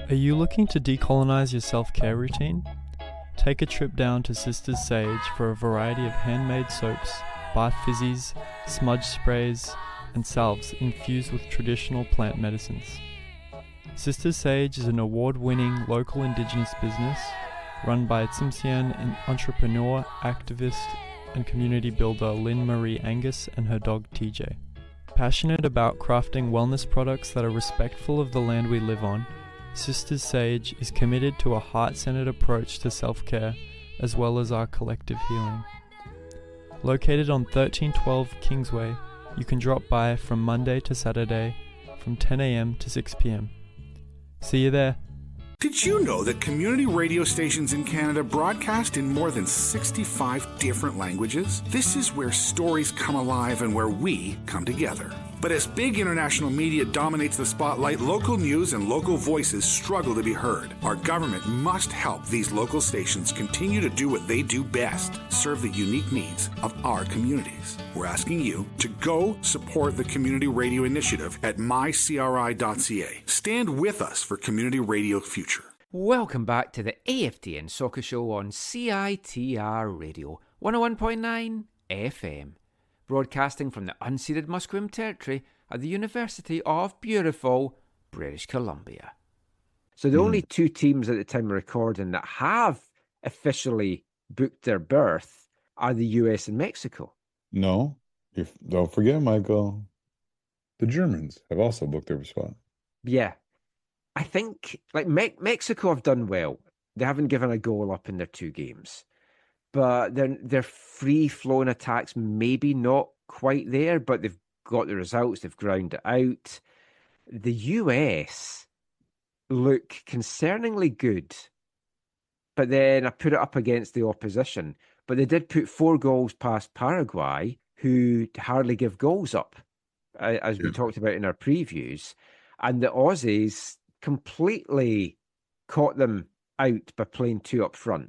Are you looking to decolonize your self-care routine? Take a trip down to Sisters Sage for a variety of handmade soaps, bath fizzies, smudge sprays, and salves infused with traditional plant medicines. Sisters Sage is an award-winning local indigenous business run by Tsimshian entrepreneur, activist, and community builder Lynn Marie Angus and her dog TJ. Passionate about crafting wellness products that are respectful of the land we live on, Sisters Sage is committed to a heart-centered approach to self-care as well as our collective healing. Located on 1312 Kingsway, you can drop by from Monday to Saturday from 10 a.m. to 6 p.m. See you there. Did you know that community radio stations in Canada broadcast in more than 65 different languages? This is where stories come alive and where we come together. But as big international media dominates the spotlight, local news and local voices struggle to be heard. Our government must help these local stations continue to do what they do best, serve the unique needs of our communities. We're asking you to go support the Community Radio Initiative at mycri.ca. Stand with us for Community Radio Future. Welcome back to the AFTN Soccer Show on CITR Radio 101.9 FM. Broadcasting from the unceded Musqueam Territory at the University of beautiful British Columbia. So the only two teams at the time of recording that have officially booked their berth are the US and Mexico. No, don't forget, Michael, the Germans have also booked their spot. Yeah. I think like Mexico have done well. They haven't given a goal up in their two games. But their free-flowing attacks maybe not quite there, but they've got the results. They've ground it out. The US look concerningly good, but then I put it up against the opposition. But they did put 4 goals past Paraguay, who hardly give goals up, as we talked about in our previews. And the Aussies completely caught them out by playing 2 up front.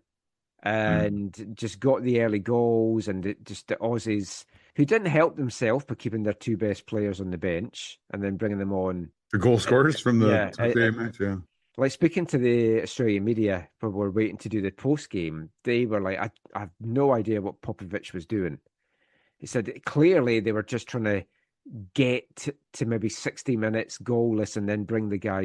And just got the early goals, and the Aussies, who didn't help themselves by keeping their 2 best players on the bench and then bringing them on. The goal scorers from the match, yeah. Like speaking to the Australian media, when we were waiting to do the post game, they were like, I have no idea what Popovic was doing. He said clearly they were just trying to get to maybe 60 minutes goalless and then bring the guys